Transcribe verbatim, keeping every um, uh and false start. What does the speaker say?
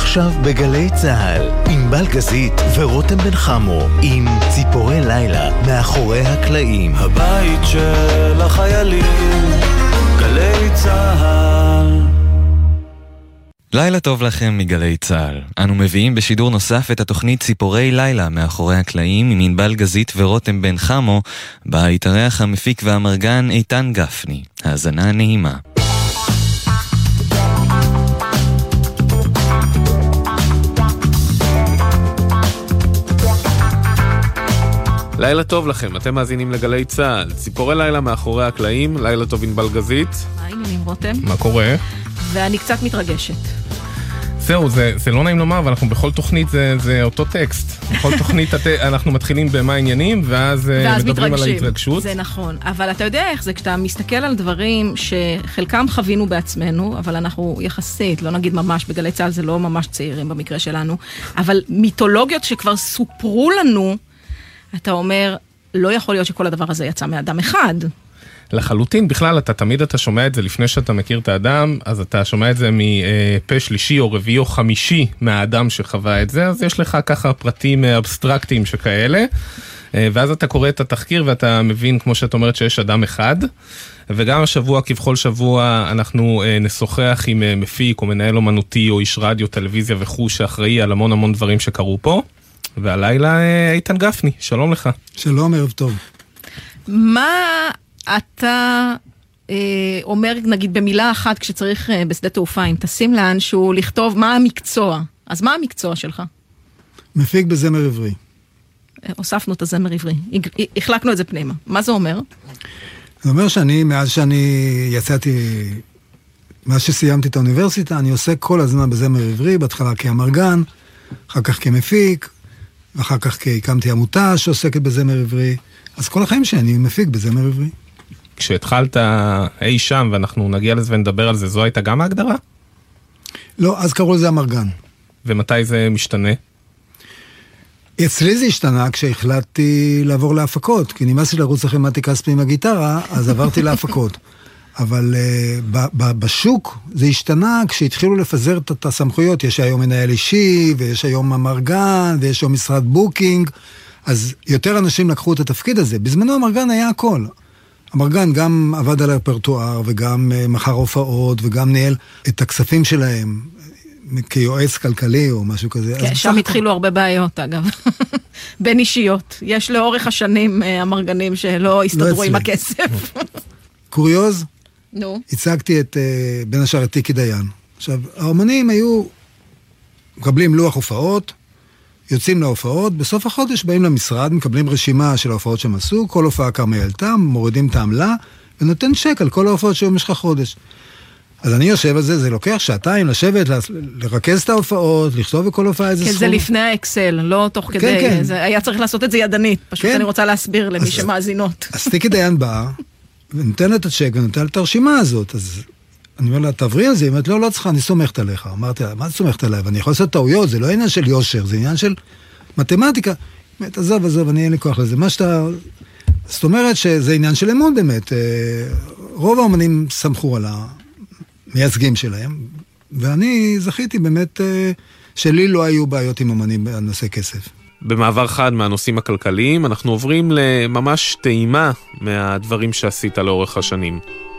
עכשיו בגלי צהל, ענבל גזית ורותם בן חמו, עם ציפורי לילה מאחורי הקלעים. הבית של החיילים, גלי צהל. לילה טוב לכם מגלי צהל. אנו מביאים בשידור נוסף את התוכנית ציפורי לילה מאחורי הקלעים עם ענבל גזית ורותם בן חמו, בה התארח המפיק והמרגן איתן גפני. האזנה נעימה. לילה טוב לכם, אתם מאזינים לגלי צהל. ציפורי לילה מאחורי הקלעים, לילה טוב ענבל גזית. מה העניינים רותם? מה קורה? ואני קצת מתרגשת. זהו, זה, זה לא נעים לומר, ואנחנו בכל תוכנית זה, זה אותו טקסט. בכל תוכנית אנחנו מתחילים במה העניינים, ואז, ואז מדברים מתרגשים. על ההתרגשות. זה נכון, אבל אתה יודע איך זה, כשאתה מסתכל על דברים שחלקם חווינו בעצמנו, אבל אנחנו יחסית, לא נגיד ממש בגלי צהל, זה לא ממש צעירים במקרה שלנו, אבל מיתולוגיות שכבר סופרו לנו, אתה אומר, לא יכול להיות שכל הדבר הזה יצא מאדם אחד. לחלוטין, בכלל, אתה תמיד אתה שומע את זה לפני שאתה מכיר את האדם, אז אתה שומע את זה מפה שלישי או רביעי או חמישי מהאדם שחווה את זה, אז יש לך ככה פרטים אבסטרקטיים שכאלה, ואז אתה קורא את התחקיר ואתה מבין, כמו שאת אומרת, שיש אדם אחד, וגם השבוע, כבכל שבוע, אנחנו נשוחח עם מפיק או מנהל אומנותי או איש רדיו, טלוויזיה וכו' שאחראי על המון המון דברים שקרו פה, והלילה איתן גפני, שלום לך. שלום, ערב טוב. מה אתה אה, אומר, נגיד, במילה אחת, כשצריך אה, בשדה תעופה, אם תשים לאנשהו לכתוב מה המקצוע, אז מה המקצוע שלך? מפיק בזמר עברי. אה, הוספנו את הזמר עברי, החלקנו את זה פנימה. מה זה אומר? זה אומר שאני, מאז שאני יצאתי, מאז שסיימתי את האוניברסיטה, אני עוסק כל הזמן בזמר עברי, בהתחלה כאמרגן, אחר כך כמפיק, ואחר כך הקמתי עמותה שעוסקת בזמר עברי, אז כל החיים שאני מפיק בזמר עברי. כשהתחלת אי שם, ואנחנו נגיע לזה ונדבר על זה, זו הייתה גם ההגדרה? לא, אז קראו לזה אמרגן. ומתי זה משתנה? אצלי זה השתנה כשהחלטתי לעבור להפקות, כי נמאס לי לרוץ לכם מתי כספי עם הגיטרה, אז עברתי להפקות. אבל uh, ב- ב- בשוק זה השתנה כשהתחילו לפזר את הסמכויות, יש היום מנהל אישי, ויש היום אמרגן, ויש היום משרד בוקינג, אז יותר אנשים לקחו את התפקיד הזה. בזמנו אמרגן היה הכל. אמרגן גם עבד על הרפרטואר, וגם uh, מחר הופעות, וגם ניהל את הכספים שלהם, כיועץ כלכלי או משהו כזה. כן, שם התחילו הרבה בעיות, אגב. בין אישיות. יש לאורך השנים אמרגנים שלא הסתדרו עם הכסף. קוריוז? נו. הצגתי את, בין השאר את טיקי דיין. עכשיו, האומנים היו מקבלים לוח הופעות, יוצאים להופעות, בסוף החודש באים למשרד, מקבלים רשימה של ההופעות שהם עשו, כל הופעה כמה ילתה, מורידים את העמלה, ונותן צ'ק על כל ההופעות שהיו במשך חודש. אז אני יושב על זה, זה לוקח שעתיים לשבת, לרכז את ההופעות, לכתוב בכל הופעה איזה סכום. כן, זה לפני האקסל, לא תוך כדי, כן, כן. זה, היה צריך לעשות את זה ידנית, פשוט כן. אני רוצה להסביר למי אז, שמאזינות. אז טיקי דיין בא, ונותן את הצ'ק, ונותן את הרשימה הזאת, אז אני אומר לה, תעברי על זה, היא אומרת, לא, לא צריכה, אני סומכת עליך. אמרתי לה, מה את סומכת עליי? ואני יכול לעשות טעויות, זה לא עניין של יושר, זה עניין של מתמטיקה. באמת, עזוב, עזוב, אני אין לי כוח לזה. מה שאתה... זאת אומרת שזה עניין של אמון באמת. רוב האמנים סמכו על המייצגים שלהם, ואני זכיתי באמת שלי לא היו בעיות עם אמנים בנושא כסף. במעבר חד מהנושאים הכלכליים, אנחנו עוברים לממש טעימה מהדברים שעשית לאורך השנים.